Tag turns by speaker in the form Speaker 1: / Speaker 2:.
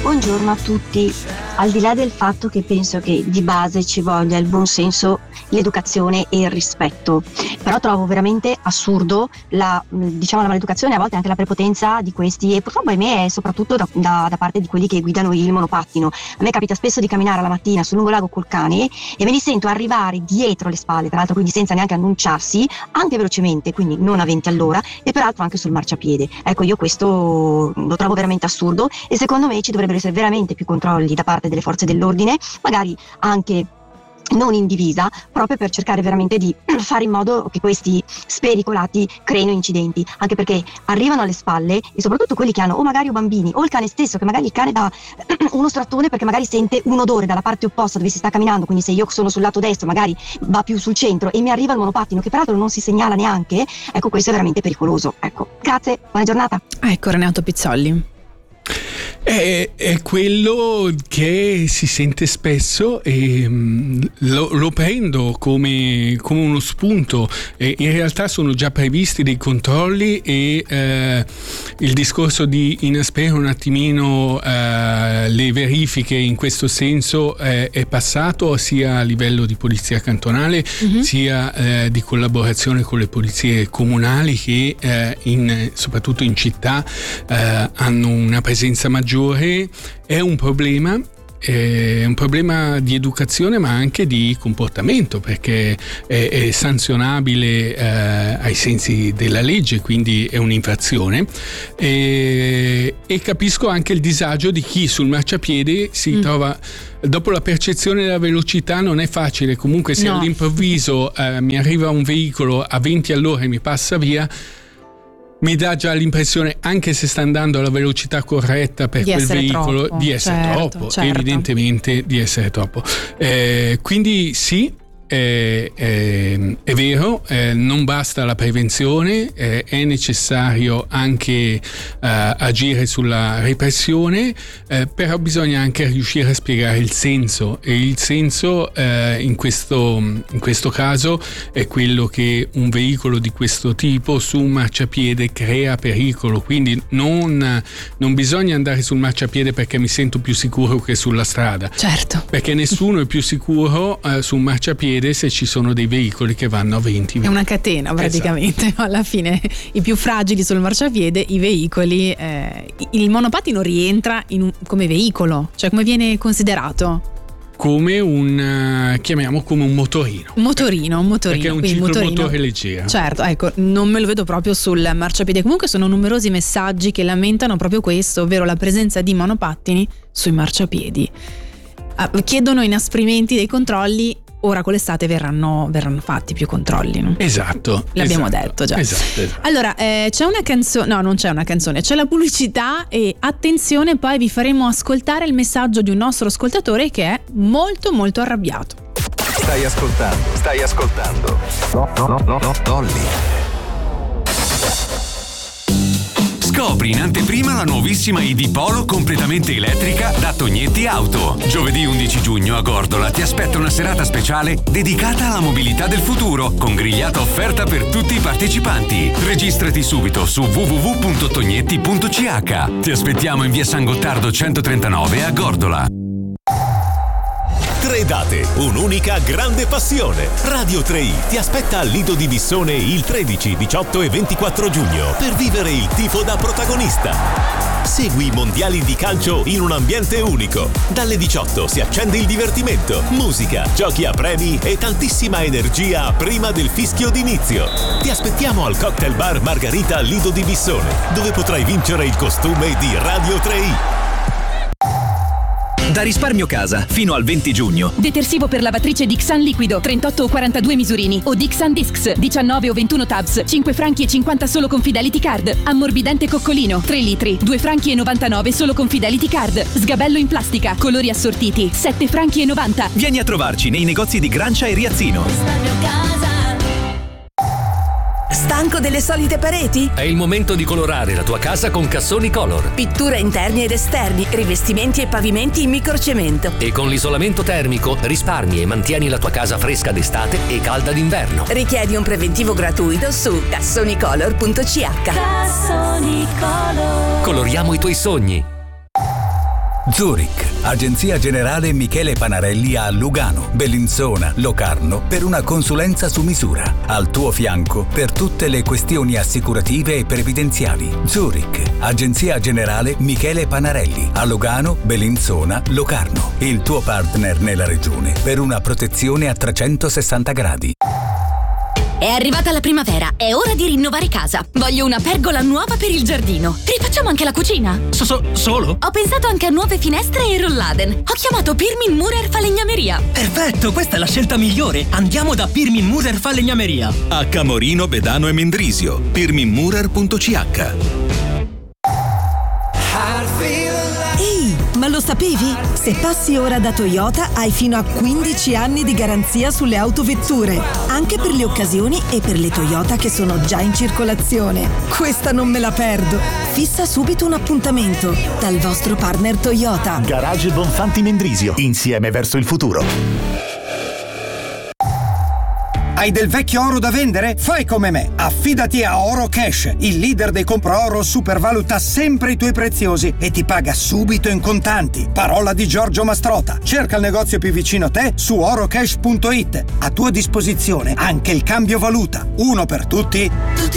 Speaker 1: Buongiorno a tutti. Al di là del fatto che penso che di base ci voglia il buon senso, l'educazione e il rispetto, però trovo veramente assurdo la maleducazione, a volte anche la prepotenza di questi, e purtroppo ahimè è soprattutto da parte di quelli che guidano il monopattino. A me capita spesso di camminare alla mattina sul lungolago col cane e me li sento arrivare dietro le spalle, tra l'altro, quindi senza neanche annunciarsi, anche velocemente, quindi non a 20 all'ora, e peraltro anche sul marciapiede. Ecco, io questo lo trovo veramente assurdo e secondo me ci dovrebbero essere veramente più controlli da parte delle forze dell'ordine, magari anche non in divisa, proprio per cercare veramente di fare in modo che questi spericolati creino incidenti, anche perché arrivano alle spalle, e soprattutto quelli che hanno o magari bambini o il cane stesso, che magari il cane dà uno strattone perché magari sente un odore dalla parte opposta dove si sta camminando, quindi se io sono sul lato destro magari va più sul centro e mi arriva il monopattino che peraltro non si segnala neanche. Ecco, questo è veramente pericoloso. Ecco, grazie, buona giornata.
Speaker 2: Ecco, Renato Pizzolli.
Speaker 3: È quello che si sente spesso e lo prendo come uno spunto. In realtà sono già previsti dei controlli e il discorso di inasprire un attimino le verifiche in questo senso è passato sia a livello di polizia cantonale sia di collaborazione con le polizie comunali che soprattutto in città hanno una presenza maggiore. È un problema di educazione ma anche di comportamento, perché è sanzionabile ai sensi della legge, quindi è un'infrazione, e capisco anche il disagio di chi sul marciapiede si trova. Dopo la percezione della velocità non è facile, comunque se all'improvviso mi arriva un veicolo a 20 all'ora e mi passa via, mi dà già l'impressione, anche se sta andando alla velocità corretta per quel veicolo, troppo, di essere troppo, evidentemente di essere troppo. Quindi sì, è vero, non basta la prevenzione, è necessario anche agire sulla repressione, però bisogna anche riuscire a spiegare il senso, e il senso in questo caso è quello che un veicolo di questo tipo su un marciapiede crea pericolo, quindi non bisogna andare sul marciapiede perché mi sento più sicuro che sulla strada, certo, perché nessuno è più sicuro su un marciapiede se ci sono dei veicoli che vanno a 20. È
Speaker 2: una catena praticamente, esatto. Alla fine i più fragili sul marciapiede, i veicoli, il monopattino rientra come veicolo, cioè come viene considerato?
Speaker 3: Come chiamiamo come un motorino. Un motorino.
Speaker 2: Perché
Speaker 3: è un ciclomotore leggero.
Speaker 2: Certo, ecco, non me lo vedo proprio sul marciapiede. Comunque sono numerosi messaggi che lamentano proprio questo, ovvero la presenza di monopattini sui marciapiedi. Chiedono inasprimenti dei controlli. Ora con l'estate verranno fatti più controlli, no?
Speaker 3: Esatto.
Speaker 2: L'abbiamo detto già.
Speaker 3: Esatto.
Speaker 2: Allora, c'è una canzone, no, non c'è una canzone, c'è la pubblicità, e attenzione, poi vi faremo ascoltare il messaggio di un nostro ascoltatore che è molto molto arrabbiato.
Speaker 4: Stai ascoltando. No, Dolly. Scopri in anteprima la nuovissima ID Polo completamente elettrica da Tognetti Auto. Giovedì 11 giugno a Gordola ti aspetta una serata speciale dedicata alla mobilità del futuro, con grigliata offerta per tutti i partecipanti. Registrati subito su www.tognetti.ch. Ti aspettiamo in via San Gottardo 139 a Gordola.
Speaker 5: 3 date, un'unica grande passione. Radio 3i ti aspetta al Lido di Bissone il 13, 18 e 24 giugno per vivere il tifo da protagonista. Segui i mondiali di calcio in un ambiente unico. Dalle 18 si accende il divertimento, musica, giochi a premi e tantissima energia prima del fischio d'inizio. Ti aspettiamo al Cocktail Bar Margarita Lido di Bissone, dove potrai vincere il costume di Radio 3i.
Speaker 6: Da Risparmio Casa fino al 20 giugno.
Speaker 7: Detersivo per lavatrice Dixan liquido 38 o 42 misurini o Dixan Discs 19 o 21 tabs 5 franchi e 50 solo con Fidelity Card. Ammorbidente coccolino 3 litri 2 franchi e 99 solo con Fidelity Card. Sgabello in plastica colori assortiti 7 franchi e 90.
Speaker 6: Vieni a trovarci nei negozi di Grancia e Riazzino.
Speaker 8: Risparmio Casa. Stanco delle solite pareti?
Speaker 9: È il momento di colorare la tua casa con Cassoni Color.
Speaker 8: Pittura interni ed esterni, rivestimenti e pavimenti in microcemento.
Speaker 9: E con l'isolamento termico risparmi e mantieni la tua casa fresca d'estate e calda d'inverno.
Speaker 8: Richiedi un preventivo gratuito su cassonicolor.ch.
Speaker 7: Cassoni Color.
Speaker 9: Coloriamo i tuoi sogni.
Speaker 6: Zurich, Agenzia Generale Michele Panarelli a Lugano, Bellinzona, Locarno per una consulenza su misura. Al tuo fianco per tutte le questioni assicurative e previdenziali. Zurich, Agenzia Generale Michele Panarelli a Lugano, Bellinzona, Locarno. Il tuo partner nella regione per una protezione a 360 gradi.
Speaker 10: È arrivata la primavera, è ora di rinnovare casa. Voglio una pergola nuova per il giardino. Rifacciamo anche la cucina?
Speaker 11: Solo?
Speaker 10: Ho pensato anche a nuove finestre e rolladen. Ho chiamato Pirmin Murer Falegnameria.
Speaker 11: Perfetto, questa è la scelta migliore. Andiamo da Pirmin Murer Falegnameria.
Speaker 12: A Camorino, Bedano e Mendrisio. pirminmurer.ch.
Speaker 13: Ehi, ma lo sapevi? Se passi ora da Toyota hai fino a 15 anni di garanzia sulle autovetture, anche per le occasioni e per le Toyota che sono già in circolazione. Questa non me la perdo. Fissa subito un appuntamento dal vostro partner Toyota.
Speaker 14: Garage Bonfanti Mendrisio, insieme verso il futuro.
Speaker 15: Hai del vecchio oro da vendere? Fai come me. Affidati a Oro Cash. Il leader dei compra-oro supervaluta sempre i tuoi preziosi e ti paga subito in contanti. Parola di Giorgio Mastrota. Cerca il negozio più vicino a te su orocash.it. A tua disposizione anche il cambio valuta. Uno per tutti